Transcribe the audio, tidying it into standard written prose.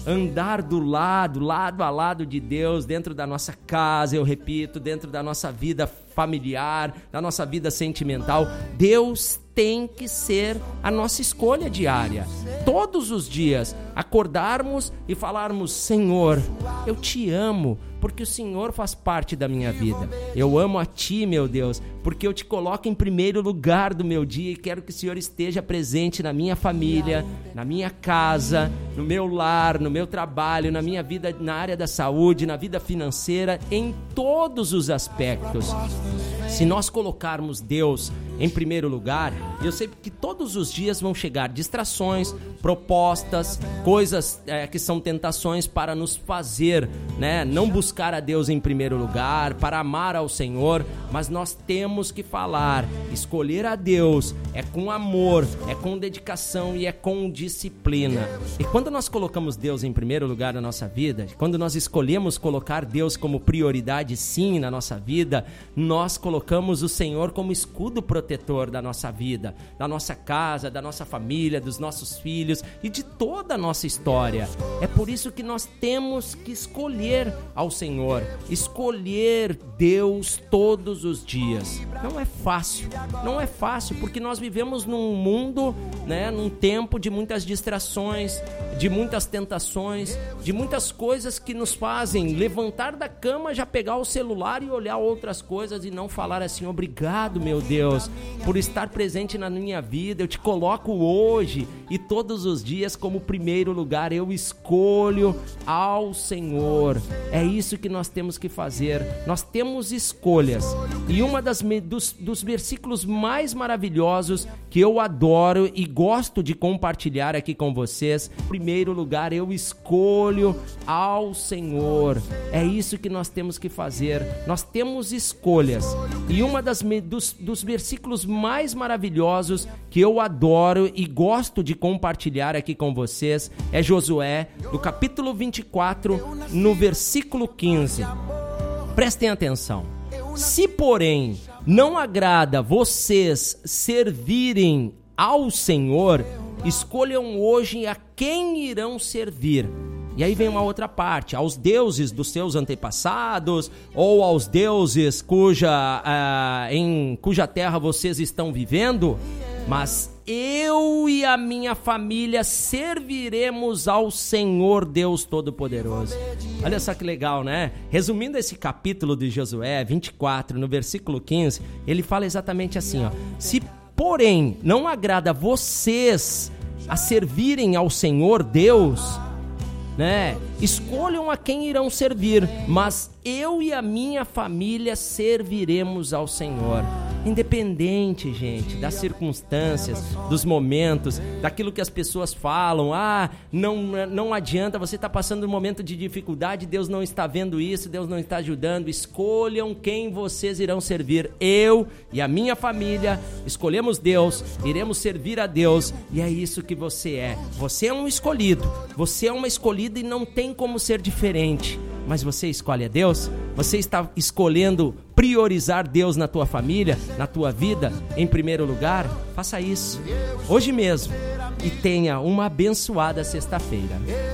andar lado a lado de Deus, dentro da nossa casa, eu repito, dentro da nossa vida familiar, da nossa vida sentimental. Deus tem que ser a nossa escolha diária. Todos os dias, acordarmos e falarmos: Senhor, eu te amo, porque o Senhor faz parte da minha vida. Eu amo a Ti, meu Deus, porque eu te coloco em primeiro lugar do meu dia e quero que o Senhor esteja presente na minha família, na minha casa, no meu lar, no meu trabalho, na minha vida, na área da saúde, na vida financeira, em todos os aspectos. Se nós colocarmos Deus em primeiro lugar, eu sei que todos os dias vão chegar distrações, propostas, coisas que são tentações para nos fazer, não buscar a Deus em primeiro lugar, para amar ao Senhor, mas nós temos que falar, escolher a Deus é com amor, é com dedicação e é com disciplina. E quando nós colocamos Deus em primeiro lugar na nossa vida, quando nós escolhemos colocar Deus como prioridade sim na nossa vida, nós colocamos o Senhor como escudo protetor da nossa vida, da nossa casa, da nossa família, dos nossos filhos e de toda a nossa história. É por isso que nós temos que escolher ao Senhor, escolher Deus todos os dias. Não é fácil, porque nós vivemos num mundo, num tempo de muitas distrações, de muitas tentações, de muitas coisas que nos fazem levantar da cama, já pegar o celular e olhar outras coisas e não falar assim: obrigado, meu Deus, por estar presente na minha vida. Eu te coloco hoje e todos os dias como primeiro lugar. Eu escolho ao Senhor. É isso que nós temos que fazer. Nós temos escolhas. E uma dos versículos mais maravilhosos que eu adoro e gosto de compartilhar aqui com vocês: primeiro lugar, eu escolho ao Senhor. É isso que nós temos que fazer. Nós temos escolhas. E uma dos versículos mais maravilhosos que eu adoro e gosto de compartilhar aqui com vocês é Josué, do capítulo 24, no versículo 15. Prestem atenção. Se, porém, não agrada vocês servirem ao Senhor, escolham hoje a quem irão servir. E aí vem uma outra parte: aos deuses dos seus antepassados, ou aos deuses cuja terra vocês estão vivendo, mas eu e a minha família serviremos ao Senhor Deus Todo-Poderoso. Olha só que legal, né? Resumindo esse capítulo de Josué 24, no versículo 15, ele fala exatamente assim, ó: se, porém, não agrada vocês a servirem ao Senhor Deus, escolham a quem irão servir, mas eu e a minha família serviremos ao Senhor. Independente, gente, das circunstâncias, dos momentos, daquilo que as pessoas falam: não adianta, você está passando um momento de dificuldade, Deus não está vendo isso, Deus não está ajudando. Escolham quem vocês irão servir. Eu e a minha família escolhemos Deus, iremos servir a Deus, e é isso que você é. Você é um escolhido, você é uma escolhida e não tem como ser diferente. Mas você escolhe a Deus? Você está escolhendo priorizar Deus na tua família, na tua vida, em primeiro lugar? Faça isso hoje mesmo e tenha uma abençoada sexta-feira.